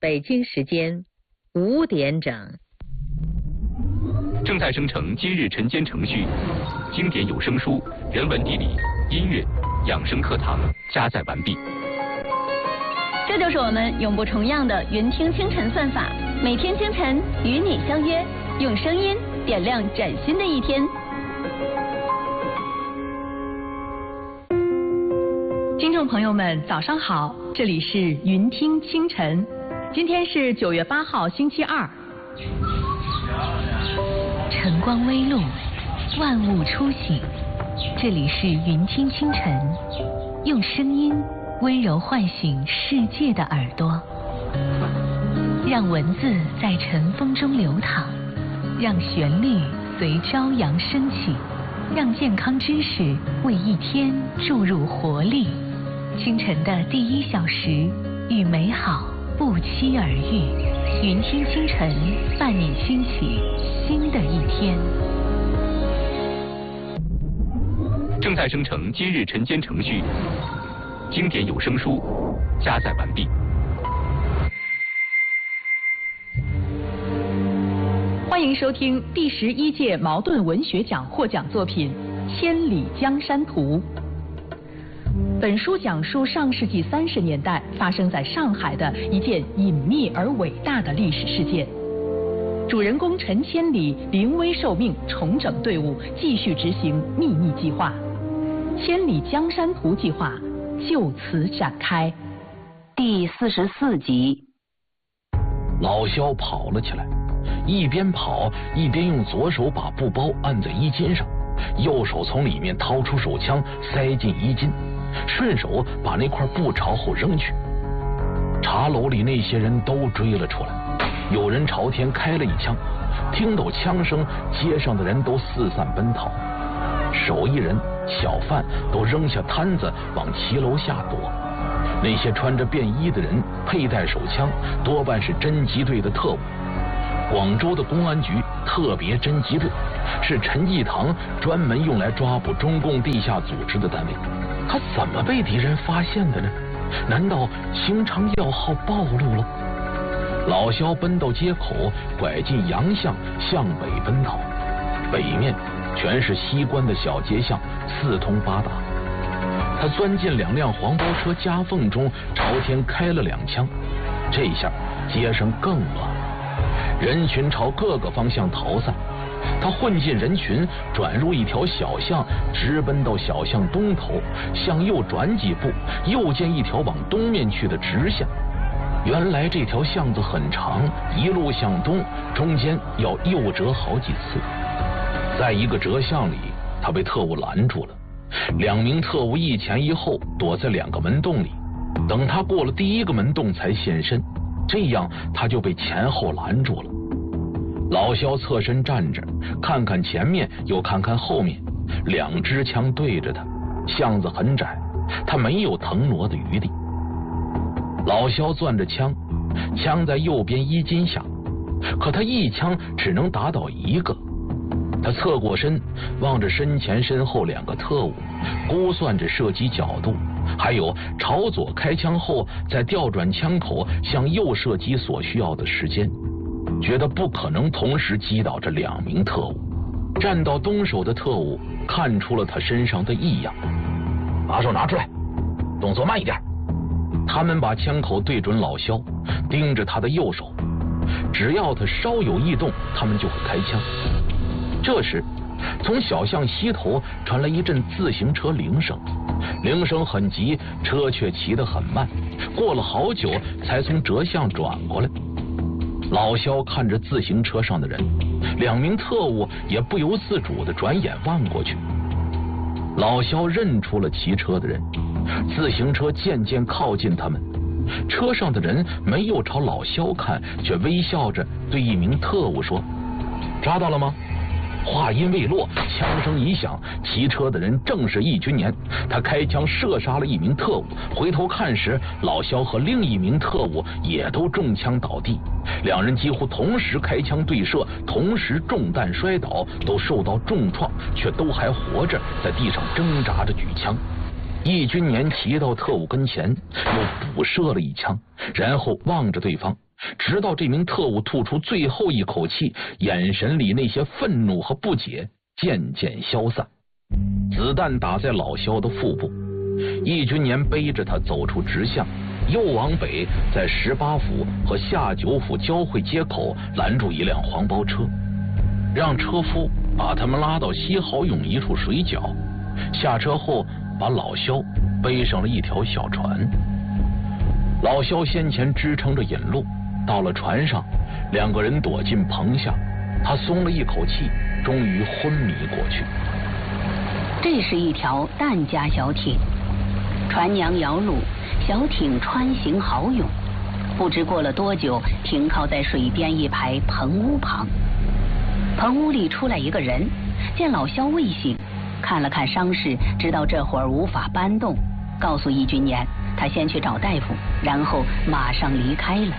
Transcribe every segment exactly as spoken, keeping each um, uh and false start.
北京时间五点整。 正在生成今日晨间程序，经典有声书、人文地理、音乐、养生课堂加载完毕。 这就是我们永不重样的云听清晨算法，每天清晨与你相约，用声音点亮崭新的一天。听众朋友们，早上好，这里是云听清晨，今天是九月八号，星期二。 晨光微露，万物初醒，这里是云听清晨，用声音温柔唤醒世界的耳朵，让文字在晨风中流淌，让旋律随朝阳升起，让健康知识为一天注入活力。清晨的第一小时，与美好不期而遇。云听清晨，伴你兴起新的一天。 正在生成今日晨间程序，经典有声书加载完毕。 欢迎收听第十一届茅盾文学奖获奖作品《千里江山图》。本书讲述上世纪三十年代发生在上海的一件隐秘而伟大的历史事件。主人公陈千里临危受命，重整队伍，继续执行秘密计划。千里江山图计划就此展开。 第四十四集。 老肖跑了起来，一边跑一边用左手把布包按在衣襟上，右手从里面掏出手枪塞进衣襟，顺手把那块布朝后扔去。茶楼里那些人都追了出来，有人朝天开了一枪，听到枪声，街上的人都四散奔逃，手艺人、小贩都扔下摊子往骑楼下躲。那些穿着便衣的人佩戴手枪，多半是侦缉队的特务。广州的公安局特别侦缉队是陈济棠专门用来抓捕中共地下组织的单位。他怎么被敌人发现的呢？难道清昌要号暴露了？老肖奔到街口，拐进洋巷，向北奔逃。北面全是西关的小街巷，四通八达。他钻进两辆黄包车夹缝中，朝天开了两枪。这下街上更乱了，人群朝各个方向逃散。他混进人群，转入一条小巷，直奔到小巷东头，向右转几步，又见一条往东面去的直线。原来这条巷子很长，一路向东，中间要右折好几次。在一个折巷里，他被特务拦住了。两名特务一前一后躲在两个门洞里，等他过了第一个门洞才现身，这样他就被前后拦住了。老肖侧身站着，看看前面又看看后面，两支枪对着他，巷子很窄，他没有腾挪的余地。老肖攥着枪，枪在右边衣襟下，可他一枪只能打倒一个。他侧过身，望着身前身后两个特务，估算着射击角度，还有朝左开枪后再调转枪口向右射击所需要的时间，觉得不可能同时击倒这两名特务。站到东手的特务看出了他身上的异样，把手拿出来，动作慢一点。他们把枪口对准老肖，盯着他的右手，只要他稍有异动，他们就会开枪。这时从小巷西头传来一阵自行车铃声，铃声很急，车却骑得很慢，过了好久才从折巷转过来。老肖看着自行车上的人，两名特务也不由自主地转眼望过去。老肖认出了骑车的人，自行车渐渐靠近他们，车上的人没有朝老肖看，却微笑着对一名特务说：抓到了吗？话音未落，枪声一响，骑车的人正是易君年。他开枪射杀了一名特务，回头看时，老肖和另一名特务也都中枪倒地，两人几乎同时开枪对射，同时中弹摔倒，都受到重创，却都还活着，在地上挣扎着举枪。易君年骑到特务跟前，又补射了一枪，然后望着对方， 直到这名特务吐出最后一口气，眼神里那些愤怒和不解渐渐消散。子弹打在老萧的腹部，易君年背着他走出直巷，又往北，在十八府和下九府交汇街口拦住一辆黄包车，让车夫把他们拉到西豪涌一处水角，下车后把老萧背上了一条小船。老萧先前支撑着引路，到了船上，两个人躲进棚下，他松了一口气，终于昏迷过去。 这是一条疍家小艇，船娘摇橹，小艇穿行豪勇，不知过了多久，停靠在水边一排棚屋旁。棚屋里出来一个人，见老萧未醒，看了看伤势，知道这会儿无法搬动，告诉易君年他先去找大夫，然后马上离开了。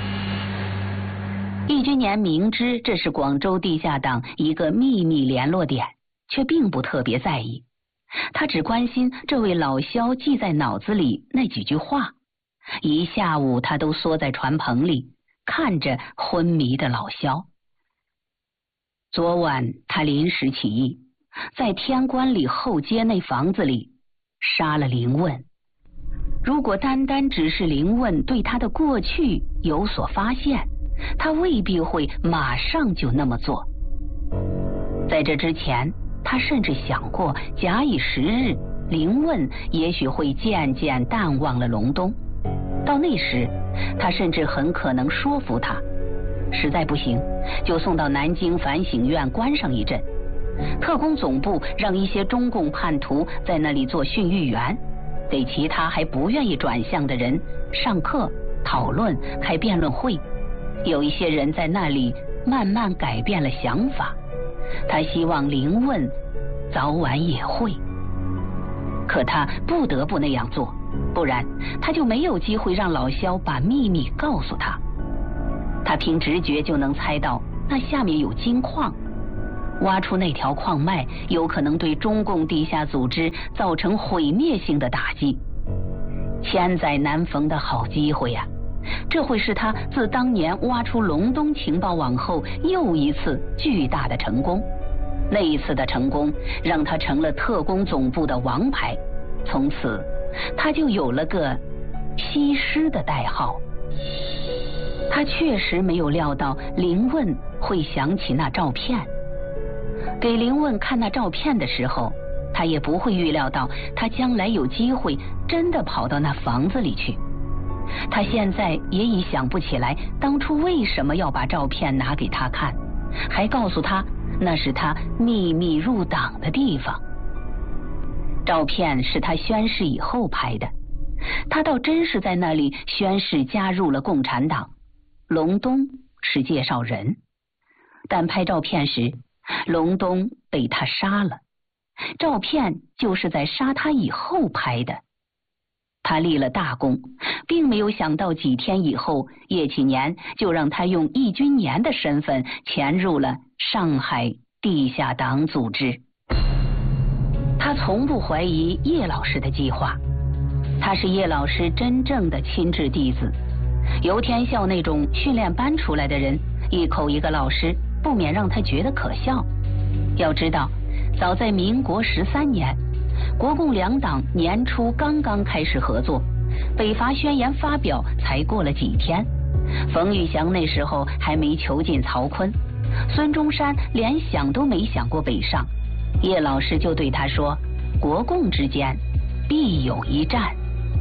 易君年明知这是广州地下党一个秘密联络点，却并不特别在意，他只关心这位老萧记在脑子里那几句话。一下午他都缩在船棚里，看着昏迷的老萧。昨晚他临时起意，在天关里后街那房子里杀了林问。如果单单只是林问对他的过去有所发现，他未必会马上就那么做。在这之前，他甚至想过，假以时日，林问也许会渐渐淡忘了隆冬。到那时，他甚至很可能说服他，实在不行，就送到南京反省院关上一阵。特工总部让一些中共叛徒在那里做训育员，给其他还不愿意转向的人上课、讨论、开辩论会。有一些人在那里慢慢改变了想法，他希望林问早晚也会，可他不得不那样做，不然他就没有机会让老萧把秘密告诉他。他凭直觉就能猜到那下面有金矿，挖出那条矿脉有可能对中共地下组织造成毁灭性的打击，千载难逢的好机会呀、啊！这会是他自当年挖出隆冬情报网后又一次巨大的成功。那一次的成功让他成了特工总部的王牌，从此他就有了个西施的代号。他确实没有料到林问会想起那照片，给林问看那照片的时候，他也不会预料到他将来有机会真的跑到那房子里去。他现在也已想不起来当初为什么要把照片拿给他看，还告诉他那是他秘密入党的地方。照片是他宣誓以后拍的，他倒真是在那里宣誓加入了共产党。隆冬是介绍人，但拍照片时，隆冬被他杀了，照片就是在杀他以后拍的。他立了大功，并没有想到几天以后，叶启年就让他用易君年的身份潜入了上海地下党组织。他从不怀疑叶老师的计划，他是叶老师真正的亲至弟子。游天校那种训练班出来的人，一口一个老师，不免让他觉得可笑。要知道，早在民国十三年，国共两党年初刚刚开始合作，北伐宣言发表才过了几天，冯玉祥那时候还没囚禁曹锟，孙中山连想都没想过北上，叶老师就对他说，国共之间必有一战。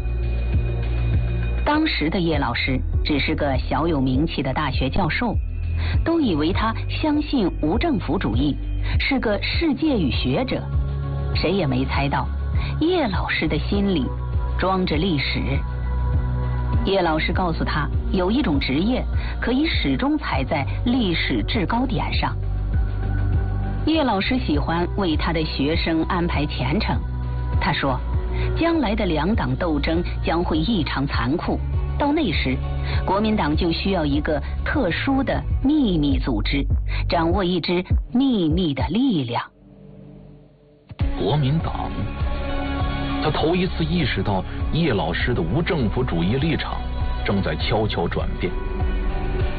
当时的叶老师只是个小有名气的大学教授，都以为他相信无政府主义，是个世界语学者。谁也没猜到，叶老师的心里装着历史。叶老师告诉他，有一种职业可以始终踩在历史制高点上。叶老师喜欢为他的学生安排前程，他说，将来的两党斗争将会异常残酷，到那时，国民党就需要一个特殊的秘密组织，掌握一支秘密的力量。 国民党，他头一次意识到叶老师的无政府主义立场正在悄悄转变。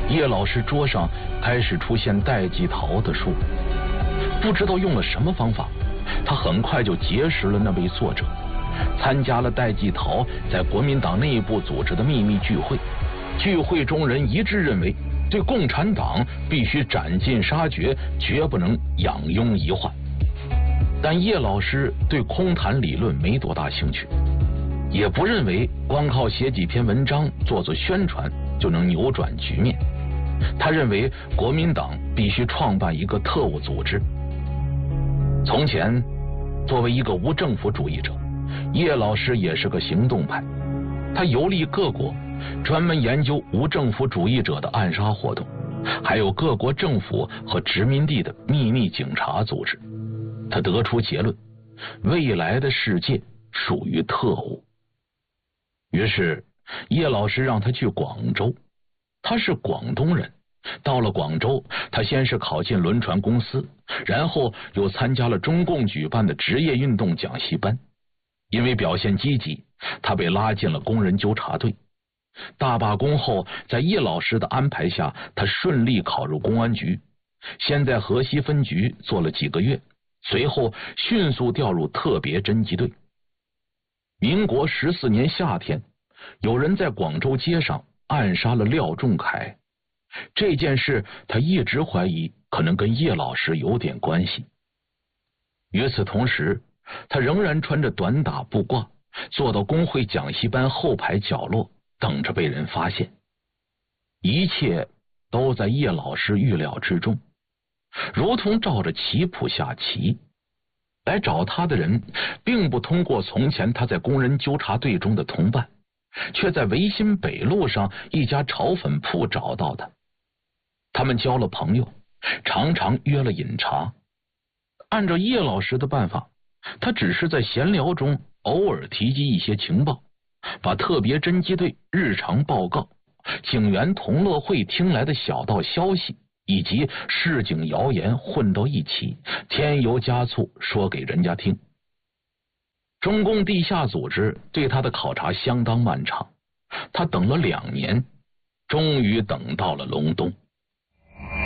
叶老师桌上开始出现戴季陶的书，不知道用了什么方法，他很快就结识了那位作者，参加了戴季陶在国民党内部组织的秘密聚会。聚会中人一致认为，对共产党必须斩尽杀绝，绝不能养拥遗患。但叶老师对空谈理论没多大兴趣，也不认为光靠写几篇文章做做宣传就能扭转局面。他认为国民党必须创办一个特务组织。从前，作为一个无政府主义者，叶老师也是个行动派，他游历各国，专门研究无政府主义者的暗杀活动，还有各国政府和殖民地的秘密警察组织。他得出结论，未来的世界属于特务。于是叶老师让他去广州，他是广东人。到了广州，他先是考进轮船公司，然后又参加了中共举办的职业运动讲习班。因为表现积极，他被拉进了工人纠察队。大罢工后，在叶老师的安排下，他顺利考入公安局，先在河西分局做了几个月，随后迅速调入特别侦缉队。民国十四年夏天，有人在广州街上暗杀了廖仲恺。这件事他一直怀疑可能跟叶老师有点关系。与此同时，他仍然穿着短打布褂，坐到工会讲习班后排角落，等着被人发现。一切都在叶老师预料之中，如同照着棋谱下棋。来找他的人并不通过从前他在工人纠察队中的同伴，却在维新北路上一家炒粉铺找到他。他们交了朋友，常常约了饮茶。按照叶老师的办法，他只是在闲聊中偶尔提及一些情报，把特别侦缉队日常报告、警员同乐会听来的小道消息以及市井谣言混到一起，添油加醋说给人家听。中共地下组织对他的考察相当漫长，他等了两年，终于等到了隆冬。